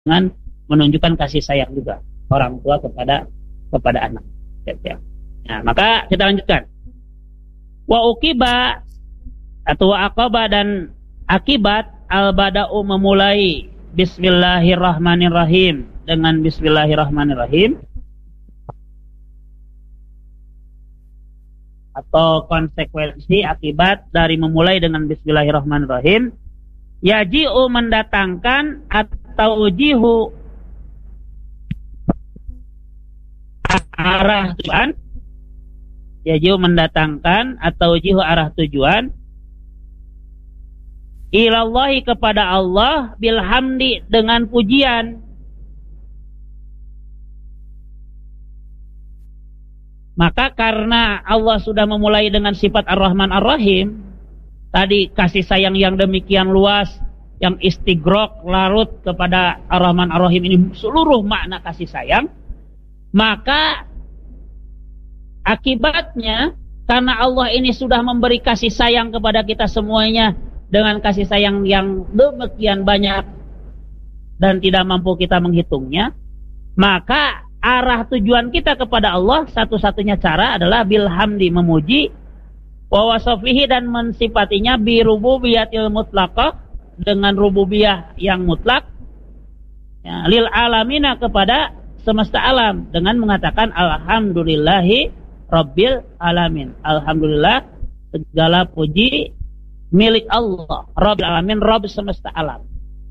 dengan menunjukkan kasih sayang juga orang tua kepada anak. Ya. Nah, maka kita lanjutkan. Wa uqiba atau wa aqaba dan akibat al-bada'u memulai bismillahirrahmanirrahim dengan bismillahirrahmanirrahim atau konsekuensi akibat dari memulai dengan bismillahirrahmanirrahim yaji'u mendatangkan atau ujihu arah tujuan, yaji'u mendatangkan atau ujihu arah tujuan ilallahi kepada Allah bilhamdi dengan pujian. Maka karena Allah sudah memulai dengan sifat Ar-Rahman Ar-Rahim, tadi kasih sayang yang demikian luas, yang istighraq larut kepada Ar-Rahman Ar-Rahim ini seluruh makna kasih sayang, maka akibatnya karena Allah ini sudah memberi kasih sayang kepada kita semuanya dengan kasih sayang yang demikian banyak dan tidak mampu kita menghitungnya, maka arah tujuan kita kepada Allah satu-satunya cara adalah bilhamdi memuji, wa wasofihi dan mensifatinya bi rububiyatil mutlaqah dengan rububiyah yang mutlak, ya, lil alamina kepada semesta alam dengan mengatakan alhamdulillahi rabbil alamin. Alhamdulillah segala puji milik Allah, Rabbil alamin, Rabb semesta alam.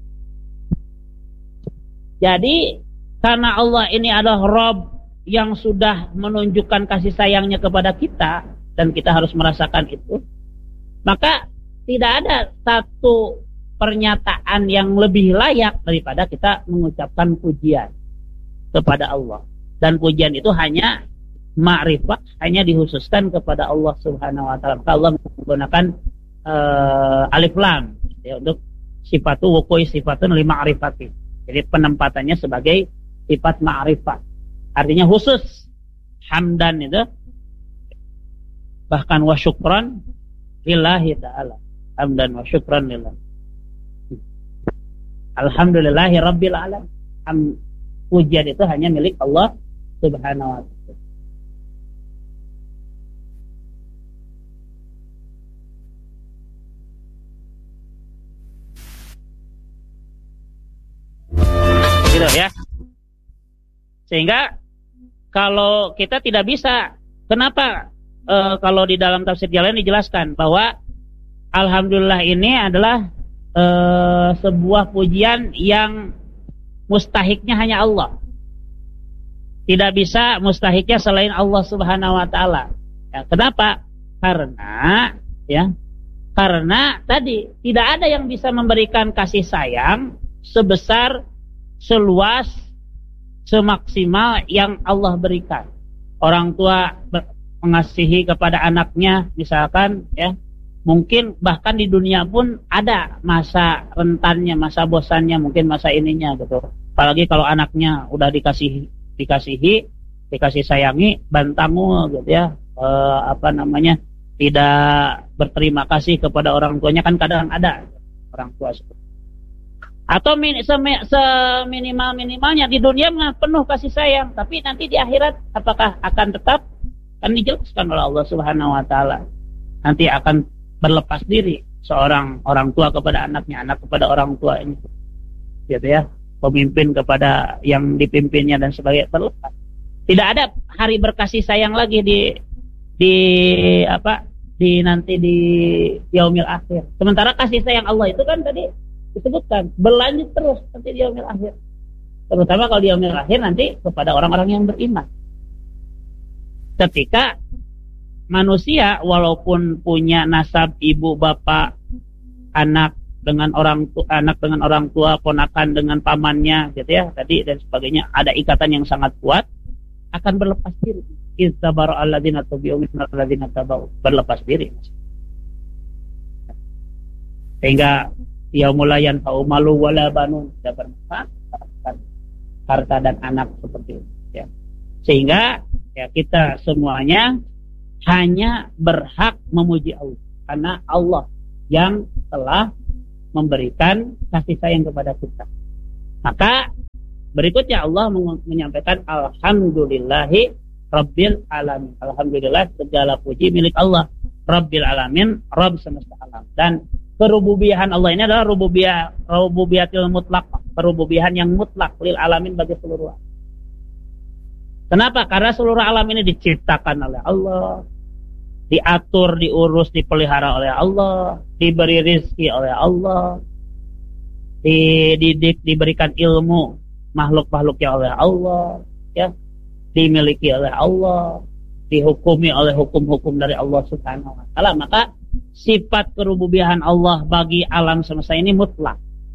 Jadi karena Allah ini adalah Rabb yang sudah menunjukkan kasih sayangnya kepada kita dan kita harus merasakan itu, maka tidak ada satu pernyataan yang lebih layak daripada kita mengucapkan pujian kepada Allah. Dan pujian itu hanya ma'rifah, hanya dikhususkan kepada Allah Subhanahu wa taala. Allah menggunakan alif lam ya, untuk sifatu wuqui sifatun li ma'rifati. Jadi penempatannya sebagai sifat ma'rifat. Artinya khusus. Hamdan itu bahkan wa syukran lillahi ta'ala. Hamdan wa syukran lillah. Alhamdulillahi rabbil alamin. Pujian itu hanya milik Allah Subhanahu wa ta'ala. Gitu ya. Sehingga kalau kita tidak bisa, kenapa kalau di dalam tafsir Jalalain dijelaskan bahwa alhamdulillah ini adalah sebuah pujian yang mustahiknya hanya Allah. Tidak bisa mustahiknya selain Allah Subhanahu wa taala. Ya, kenapa? Karena tadi tidak ada yang bisa memberikan kasih sayang sebesar, seluas, semaksimal yang Allah berikan. Orang tua mengasihi kepada anaknya misalkan ya, mungkin bahkan di dunia pun ada masa rentannya, masa bosannya, mungkin masa ininya gitu. Apalagi kalau anaknya udah dikasih sayangi, bantamu gitu ya, tidak berterima kasih kepada orang tuanya, kan kadang ada orang tua seperti. Atau seminimal-minimalnya di dunia penuh kasih sayang, tapi nanti di akhirat apakah akan tetap? Kan dijelaskan oleh Allah Subhanahu wa taala. Nanti akan berlepas diri seorang orang tua kepada anaknya, anak kepada orang tuanya. Gitu ya. Pemimpin kepada yang dipimpinnya dan sebagainya, berlepas. Tidak ada hari berkasih sayang lagi nanti di yaumil akhir. Sementara kasih sayang Allah itu kan tadi disebutkan berlanjut terus nanti di yaumil akhir. Terutama kalau di yaumil akhir nanti kepada orang-orang yang beriman. Ketika manusia walaupun punya nasab ibu bapak, anak dengan orang tua, ponakan dengan pamannya gitu ya tadi dan sebagainya, ada ikatan yang sangat kuat, akan berlepas diri. Iztabara alladzina tabi'u minal ladzina tabau, berlepas diri. Sehingga yaumul la yanfa'u malu wala banun, tidak bermanfaat harta dan anak seperti itu ya. Sehingga ya kita semuanya hanya berhak memuji Allah karena Allah yang telah memberikan kasih sayang kepada kita. Maka berikutnya Allah menyampaikan alhamdulillahi rabbil alamin. Alhamdulillah segala puji milik Allah Rabbil alamin, Rabb semesta alam. Dan kerububiahan Allah ini adalah rububiyatil mutlaq, kerububiahan yang mutlak lil alamin bagi seluruh alam. Kenapa? Karena seluruh alam ini diciptakan oleh Allah, diatur, diurus, dipelihara oleh Allah, diberi rizki oleh Allah, dididik, diberikan ilmu makhluk-makhluknya oleh Allah, ya, dimiliki oleh Allah, dihukumi oleh hukum-hukum dari Allah Subhanahu wa taala. Maka sifat kerububiahan Allah bagi alam semesta ini mutlak.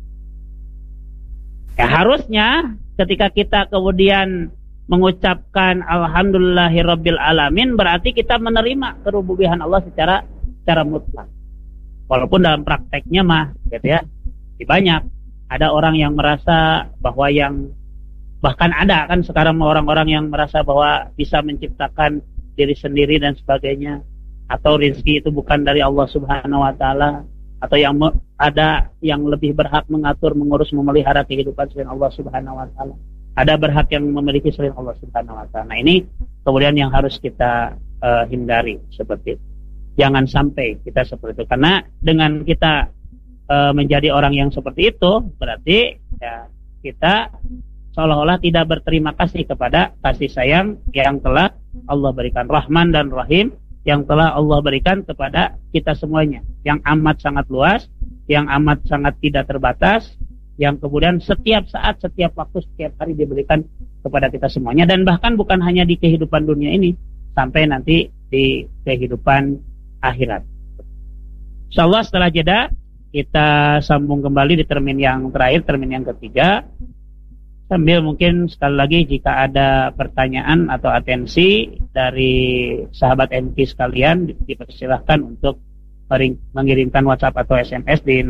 Ya, harusnya ketika kita kemudian mengucapkan alhamdulillahirabbil alamin, berarti kita menerima kerububiahan Allah secara mutlak. Walaupun dalam prakteknya mah gitu ya, banyak ada orang yang merasa bahwa bahkan ada kan sekarang orang-orang yang merasa bahwa bisa menciptakan diri sendiri dan sebagainya, atau rezeki itu bukan dari Allah Subhanahu wa taala, atau ada yang lebih berhak mengatur, mengurus, memelihara kehidupan selain Allah Subhanahu wa taala. Ada berhak yang memiliki selain Allah Subhanahu wa taala. Nah, ini kemudian yang harus kita hindari seperti itu. Jangan sampai kita seperti itu, karena dengan kita menjadi orang yang seperti itu, berarti ya kita seolah-olah tidak berterima kasih kepada kasih sayang yang telah Allah berikan, Rahman dan Rahim yang telah Allah berikan kepada kita semuanya, yang amat sangat luas, yang amat sangat tidak terbatas, yang kemudian setiap saat, setiap waktu, setiap hari diberikan kepada kita semuanya, dan bahkan bukan hanya di kehidupan dunia ini, sampai nanti di kehidupan akhirat. Insyaallah setelah jeda kita sambung kembali di termin yang terakhir, termin yang ketiga. Sambil mungkin sekali lagi jika ada pertanyaan atau atensi dari sahabat MK sekalian, dipersilahkan untuk mengirimkan WhatsApp atau SMS di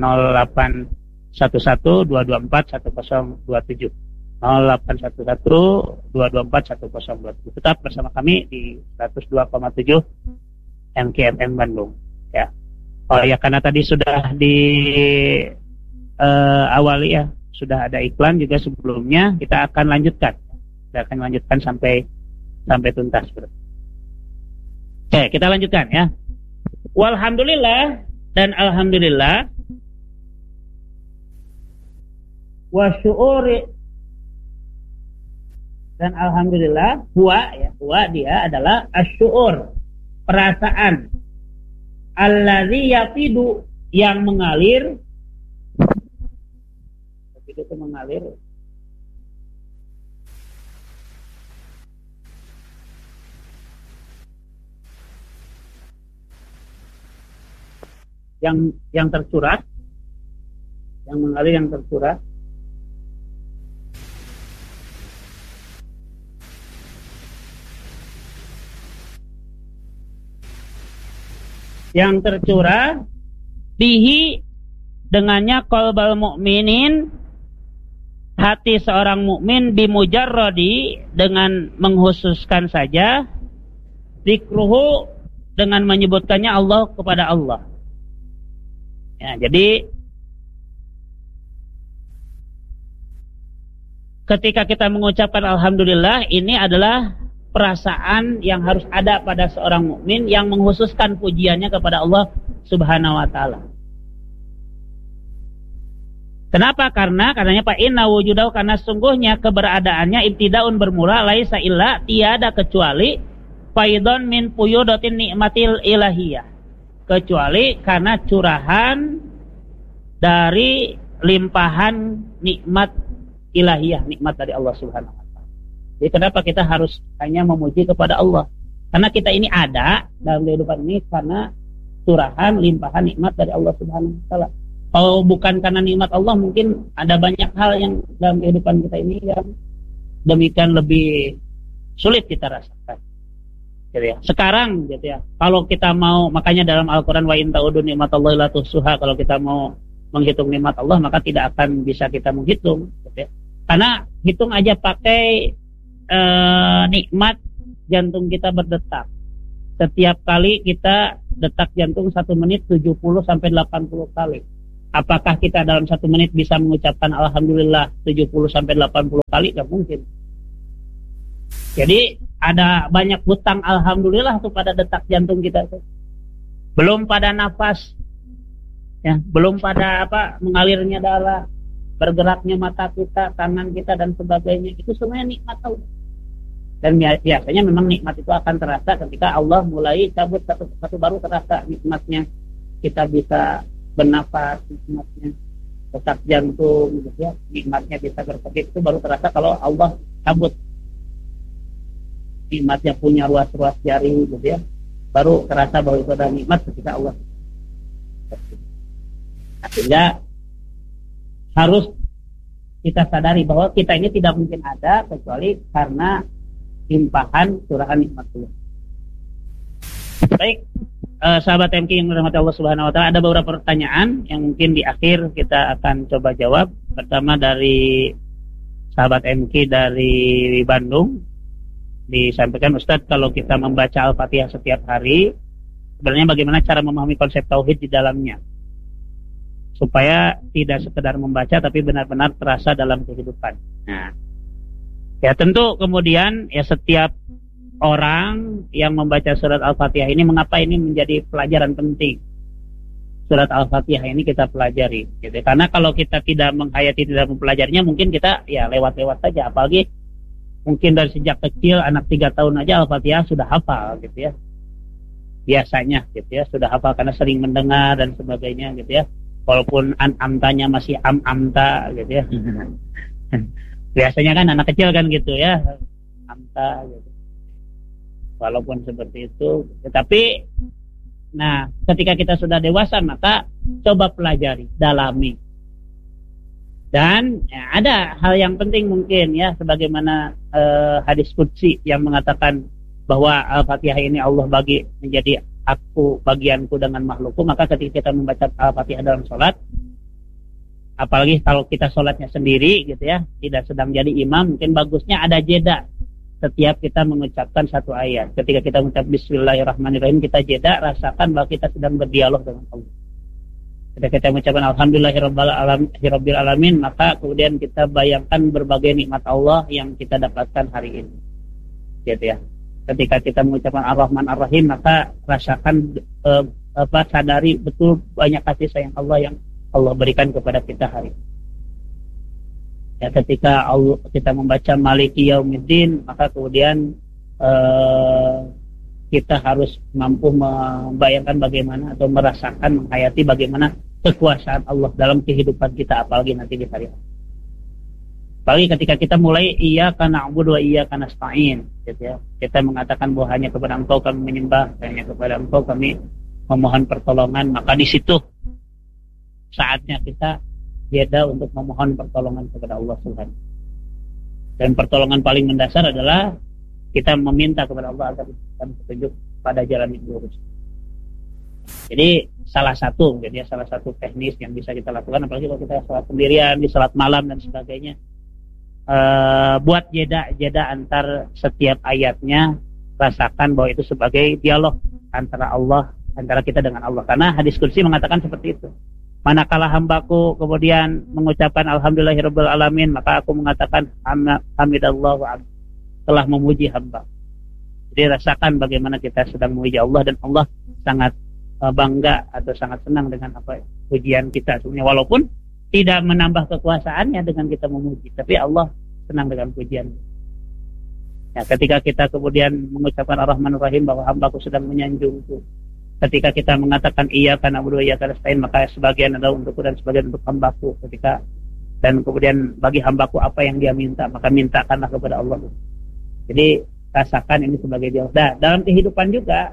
0811-224-1027 0811-224-1027. Tetap bersama kami di 102,7 MKFM Bandung ya. Oh ya, karena tadi sudah di awali ya, sudah ada iklan juga sebelumnya, kita akan lanjutkan. Kita akan lanjutkan sampai tuntas. Oke, kita lanjutkan ya. Walhamdulillah dan alhamdulillah wa syu'uri dan alhamdulillah huwa dia adalah asy'ur, perasaan, allazi yafidu, yang mengalir, itu mengalir, yang tercurah, yang mengalir, yang tercurah, yang tercurah bihi, dengannya qalbal mukminin, hati seorang mukmin, bimujarradi, dengan menghususkan saja, zikruhu, dengan menyebutkannya Allah kepada Allah. Ya, jadi ketika kita mengucapkan alhamdulillah, ini adalah perasaan yang harus ada pada seorang mukmin yang menghususkan pujiannya kepada Allah Subhanahu wa taala. Kenapa? Karenanya Pak inna wujudahu, karena sungguhnya keberadaannya ibtidaun bermula, laisa illa, tiada kecuali, faidon min puyudatin nikmatil ilahiyah, kecuali karena curahan dari limpahan nikmat ilahiyah, nikmat dari Allah Subhanahu wa taala. Jadi kenapa kita harus hanya memuji kepada Allah? Karena kita ini ada dalam kehidupan ini karena curahan limpahan nikmat dari Allah Subhanahu wa taala. Kalau bukan karena nikmat Allah, mungkin ada banyak hal yang dalam kehidupan kita ini yang demikian lebih sulit kita rasakan. Gitu ya. Sekarang gitu ya, kalau kita mau, makanya dalam Al-Qur'an wa in ta'udu nikmatallahi la tuhsuha, kalau kita mau menghitung nikmat Allah maka tidak akan bisa kita menghitung, gitu ya. Karena hitung aja pakai nikmat jantung kita berdetak. Setiap kali kita detak jantung 1 menit 70 sampai 80 kali. Apakah kita dalam 1 menit bisa mengucapkan alhamdulillah 70-80 kali? Gak mungkin. Jadi ada banyak hutang alhamdulillah tuh pada detak jantung kita tuh. Belum pada nafas, ya, belum pada mengalirnya darah, bergeraknya mata kita, tangan kita dan sebagainya. Itu semuanya nikmat Allah. Dan biasanya memang nikmat itu akan terasa ketika Allah mulai cabut satu baru terasa nikmatnya. Kita bisa bernafas, nikmatnya detak jantung, gitu ya, nikmatnya bisa berpikir, itu baru terasa kalau Allah cabut. Nikmatnya punya ruas-ruas jari, gitu ya, baru terasa bahwa itu ada nikmat ketika Allah. Sehingga harus kita sadari bahwa kita ini tidak mungkin ada kecuali karena limpahan curahan nikmat Allah. Baik, sahabat MK yang dirahmati Allah Subhanahu wa taala, ada beberapa pertanyaan yang mungkin di akhir kita akan coba jawab. Pertama dari sahabat MK dari Bandung, disampaikan, Ustadz, kalau kita membaca Al-Fatihah setiap hari, sebenarnya bagaimana cara memahami konsep tauhid di dalamnya supaya tidak sekedar membaca tapi benar-benar terasa dalam kehidupan. Nah, ya tentu kemudian ya setiap orang yang membaca surat Al-Fatihah ini, mengapa ini menjadi pelajaran penting? Surat Al-Fatihah ini kita pelajari, gitu. Karena kalau kita tidak menghayati, tidak mempelajarinya, mungkin kita ya lewat-lewat saja. Apalagi mungkin dari sejak kecil, anak 3 tahun aja Al-Fatihah sudah hafal, gitu ya. Biasanya, gitu ya, sudah hafal karena sering mendengar dan sebagainya, gitu ya. Walaupun amtanya masih amta, gitu ya. Biasanya kan anak kecil kan gitu ya, amta, gitu. Walaupun seperti itu, tetapi nah ketika kita sudah dewasa maka coba pelajari, dalami. Dan ya, ada hal yang penting mungkin ya, sebagaimana hadis qudsi yang mengatakan bahwa Al-Fatihah ini Allah bagi menjadi aku, bagianku dengan makhlukku. Maka ketika kita membaca Al-Fatihah dalam sholat, apalagi kalau kita sholatnya sendiri gitu ya, tidak sedang jadi imam, mungkin bagusnya ada jeda setiap kita mengucapkan satu ayat. Ketika kita mengucap Bismillahirrahmanirrahim, kita jeda, rasakan bahwa kita sedang berdialog dengan Allah. Ketika kita mengucapkan Alhamdulillahirabbil alamin, maka kemudian kita bayangkan berbagai nikmat Allah yang kita dapatkan hari ini, gitu ya. Ketika kita mengucapkan Ar-Rahman Ar-Rahim, maka rasakan sadari betul banyak kasih sayang Allah yang Allah berikan kepada kita hari ini. Ya, ketika kita membaca Maliki Yaumiddin, maka kemudian kita harus mampu membayangkan bagaimana atau merasakan, menghayati bagaimana kekuasaan Allah dalam kehidupan kita, apalagi nanti di hari ini. Apalagi ketika kita mulai iyyaka na'budu wa iyyaka nasta'in, gitu ya. Kita mengatakan bahwa hanya kepada Engkau kami menyembah, hanya kepada Engkau kami memohon pertolongan, maka di situ saatnya kita jeda untuk memohon pertolongan kepada Allah Subhanahu. Dan pertolongan paling mendasar adalah kita meminta kepada Allah agar kita petunjuk pada jalan yang lurus. Jadi salah satu teknis yang bisa kita lakukan, apalagi kalau kita sholat sendirian, di sholat malam dan sebagainya, buat jeda antar setiap ayatnya, rasakan bahwa itu sebagai dialog antara kita dengan Allah. Karena hadis qudsi mengatakan seperti itu. Manakala hambaku kemudian mengucapkan Alhamdulillahirabbil alamin, maka aku mengatakan hamidallah wa telah memuji hamba. Jadi rasakan bagaimana kita sedang memuji Allah, dan Allah sangat bangga atau sangat senang dengan pujian kita sebenarnya, walaupun tidak menambah kekuasaannya dengan kita memuji, tapi Allah senang dengan pujian. Ya, ketika kita kemudian mengucapkan Ar-Rahman Ar-Rahim, bahwa hambaku sedang menyanjungku. Ketika kita mengatakan iyyaka na'budu wa iyyaka nasta'in, maka sebagian adalah untukku dan sebagian untuk hambaku. Dan kemudian bagi hambaku apa yang dia minta, maka mintakanlah kepada Allah. Jadi rasakan ini sebagai dialog. Nah, dalam kehidupan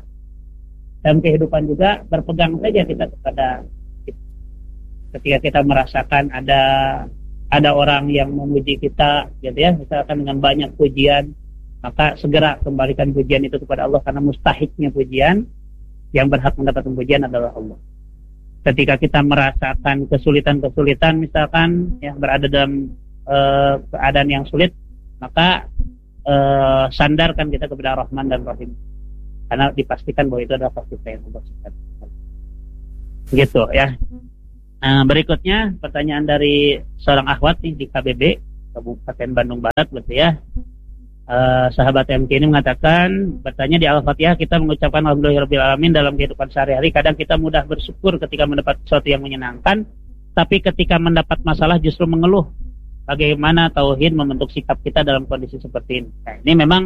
juga berpegang saja kita kepada, ketika kita merasakan ada orang yang memuji kita, gitu ya, misalkan dengan banyak pujian, maka segera kembalikan pujian itu kepada Allah, karena mustahiknya pujian, yang berhak mendapatkan pujian adalah Allah. Ketika kita merasakan kesulitan-kesulitan, misalkan ya, berada dalam keadaan yang sulit, maka sandarkan kita kepada Rahman dan Rahim, karena dipastikan bahwa itu adalah kasih sayang Allah. Begitu ya. Nah, berikutnya pertanyaan dari seorang akhwat nih di KBB Kabupaten Bandung Barat berarti ya. Sahabat MK ini mengatakan, bertanya di Al-Fatihah kita mengucapkan alhamdulillahirabbil alamin dalam kehidupan sehari-hari. Kadang kita mudah bersyukur ketika mendapat sesuatu yang menyenangkan, tapi ketika mendapat masalah justru mengeluh. Bagaimana tauhid membentuk sikap kita dalam kondisi seperti ini? Nah, ini memang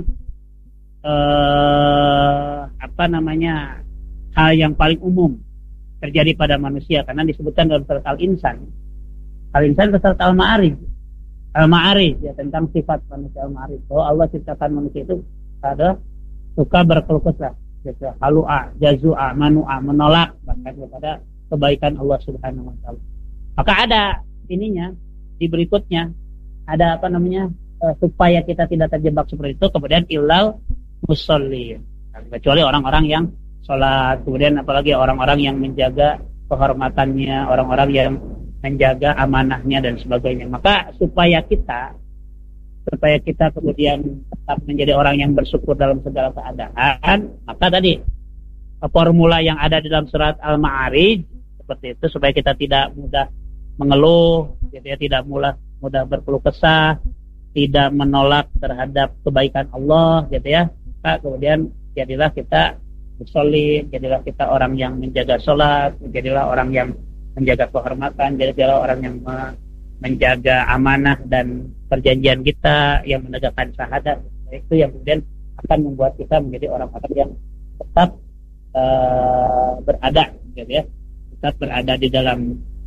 hal yang paling umum terjadi pada manusia karena disebutkan dalam surat Al-Insan. Al-Insan itu surat Al-Ma'arij ya, tentang sifat manusia Al-Ma'arij. Bahwa Allah ciptakan manusia itu ada suka berkeluh kesah, gitu. Halu'a, jazu'a, manu'a, menolak bahkan kepada kebaikan Allah Subhanahu wa taala. Maka ada ininya di berikutnya ada supaya kita tidak terjebak seperti itu, kemudian illal musallin. Kecuali orang-orang yang sholat, kemudian apalagi orang-orang yang menjaga kehormatannya, orang-orang yang menjaga amanahnya dan sebagainya. Maka supaya kita kemudian tetap menjadi orang yang bersyukur dalam segala keadaan, maka tadi formula yang ada di dalam surat Al-Ma'arij seperti itu, supaya kita tidak mudah mengeluh, gitu ya, tidak mudah berkeluh kesah, tidak menolak terhadap kebaikan Allah, gitu ya. Maka kemudian jadilah kita bersolid, jadilah kita orang yang menjaga sholat, jadilah orang yang menjaga kehormatan, jadilah orang yang menjaga amanah dan perjanjian kita, yang menegakkan syahadat. Itu yang kemudian akan membuat kita menjadi orang-orang yang tetap berada, gitu ya, tetap berada di dalam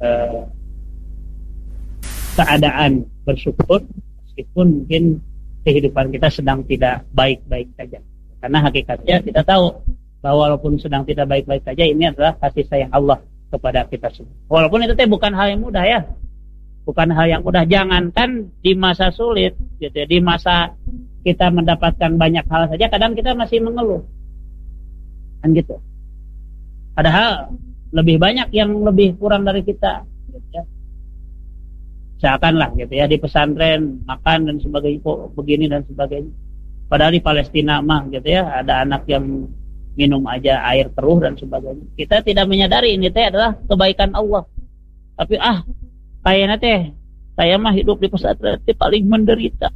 keadaan bersyukur meskipun mungkin kehidupan kita sedang tidak baik-baik saja. Karena hakikatnya kita tahu bahwa walaupun sedang tidak baik-baik saja, ini adalah kasih sayang Allah kepada kita semua. Walaupun itu bukan hal yang mudah ya. Bukan hal yang mudah. Jangankan di masa sulit, gitu ya, di masa kita mendapatkan banyak hal saja kadang kita masih mengeluh. Kan gitu. Padahal lebih banyak yang lebih kurang dari kita, gitu ya. Seakan lah gitu ya, di pesantren makan dan sebagainya, kok begini dan sebagainya. Padahal di Palestina mah gitu ya, ada anak yang minum aja air keruh dan sebagainya. Kita tidak menyadari ini adalah kebaikan Allah. Tapi kayaknya saya mah hidup di pesantren paling menderita.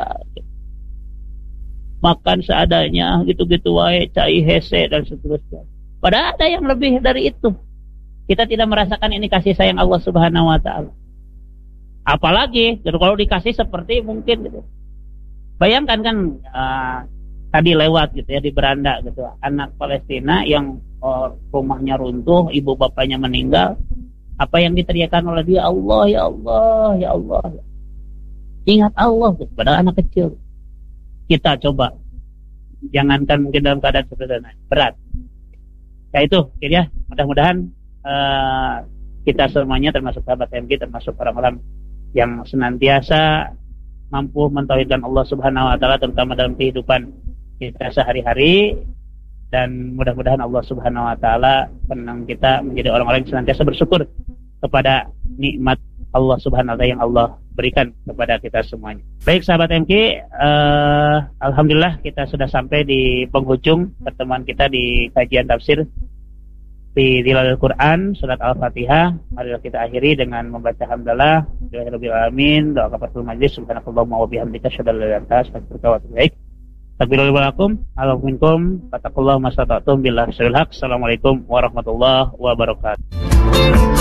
Makan seadanya gitu-gitu wae, cai hese dan seterusnya. Padahal ada yang lebih dari itu. Kita tidak merasakan ini kasih sayang Allah Subhanahu wa taala. Apalagi kalau dikasih seperti mungkin gitu. Bayangkan kan tadi lewat gitu ya di beranda gitu, anak Palestina yang rumahnya runtuh, ibu bapaknya meninggal, apa yang diteriakan oleh dia? Allah, ya Allah, ya Allah. Ingat Allah gitu, padahal anak kecil. Kita coba, jangankan mungkin dalam keadaan seperti itu, berat. Ya itu, ya mudah-mudahan kita semuanya termasuk sahabat MG, termasuk orang-orang yang senantiasa mampu mentauhidkan Allah Subhanahu wa taala terutama dalam kehidupan kita sehari-hari, dan mudah-mudahan Allah Subhanahu wa taala senang kita menjadi orang-orang yang senantiasa bersyukur kepada nikmat Allah Subhanahu wa taala yang Allah berikan kepada kita semuanya. Baik sahabat MK, alhamdulillah kita sudah sampai di penghujung pertemuan kita di kajian tafsir di Dilalil Quran surat Al-Fatihah. Marilah kita akhiri dengan membaca hamdalah Alhamdulillahirabbil alamin, doa kafaratul majlis, subhanakallahumma wa bihamdika asyhadu an la ilaha illa anta astaghfiruka wa atubu ilaik. Takbirullah alaikum fattaqullaha mastata'tum billahi syaril haq. Assalamualaikum warahmatullahi wabarakatuh.